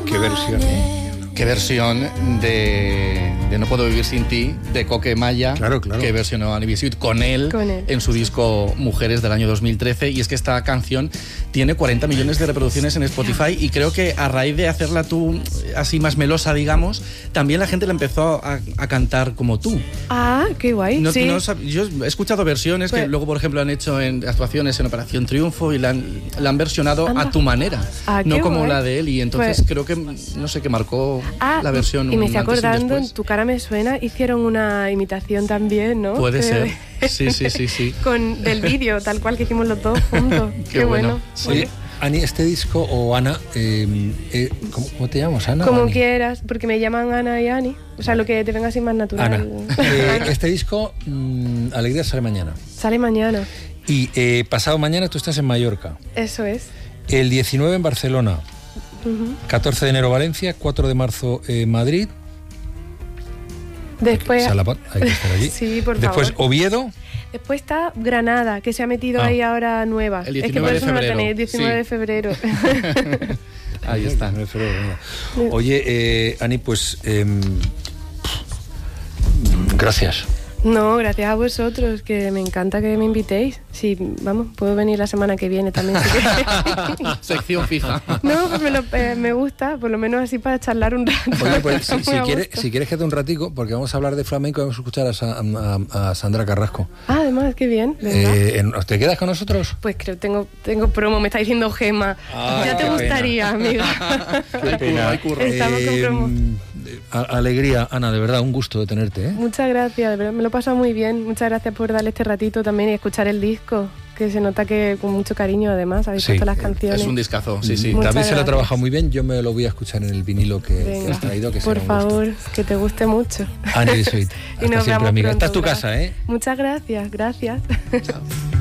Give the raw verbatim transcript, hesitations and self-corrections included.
Qué versión, ¿eh? Qué versión de, de No puedo vivir sin ti, de Coque Maya, claro, claro. que versionó Annie Bisuit con él, con él en su disco Mujeres del año dos mil trece. Y es que esta canción tiene cuarenta millones de reproducciones en Spotify y creo que a raíz de hacerla tú así más melosa, digamos, también la gente la empezó a, a cantar como tú. Ah, qué guay. No, sí. no, yo he escuchado versiones pues, que luego, por ejemplo, han hecho en actuaciones en Operación Triunfo y la han, la han versionado anda. a tu manera, ah, no como guay. la de él. Y entonces pues, creo que, no sé, que marcó ah, la versión. Y me estoy acordando, en Tu cara me suena, hicieron una imitación también, ¿no? Puede que... ser. Sí, sí, sí, sí. Con del vídeo, tal cual que hicimos los dos juntos. Qué, Qué bueno. bueno. Sí. Oye, Ani, este disco, o Ana, eh, eh, ¿cómo, ¿cómo te llamas, Ana? Como Ani? quieras, porque me llaman Ana y Ani. O sea, lo que te venga así más natural. Ana. Eh, este disco, mmm, Alegría, sale mañana. Sale mañana. Y eh, pasado mañana tú estás en Mallorca. Eso es. El diecinueve en Barcelona. Uh-huh. catorce de enero Valencia, cuatro de marzo eh, Madrid. Después... Salapot, hay que estar allí. Sí, por Después favor. Oviedo. Después está Granada, que se ha metido ah. ahí ahora nueva. El diecinueve es que por eso de febrero. No la tenéis, diecinueve sí. de febrero. Ahí está. diecinueve de febrero. Oye, eh, Ani, pues... Eh, gracias. No, gracias a vosotros, que me encanta que me invitéis. Sí, vamos, puedo venir la semana que viene también. Si Sección fija. No, pues me, lo, eh, me gusta, por lo menos así para charlar un rato. Oye, pues si, si, quieres, si quieres quédate un ratico, porque vamos a hablar de flamenco y vamos a escuchar a, a, a Sandra Carrasco. Ah, además, qué bien. Eh, ¿Te quedas con nosotros? Pues creo tengo tengo promo, me está diciendo Gema. Ah, ya te gustaría, amiga. Qué pena. Estamos con promo. Eh, alegría, Ana, de verdad, un gusto de tenerte, ¿eh? Muchas gracias, de verdad, me lo he pasado muy bien. Muchas gracias por darle este ratito también y escuchar el disco, que se nota que con mucho cariño además habéis sí, puesto las canciones. Es un discazo, sí, sí. David se lo ha trabajado muy bien, yo me lo voy a escuchar en el vinilo que, que has traído. Que por favor, gusto. Que te guste mucho. Annie Bisuit, hasta siempre, amiga. Esta es tu casa, ¿eh? Muchas gracias, gracias. Chao.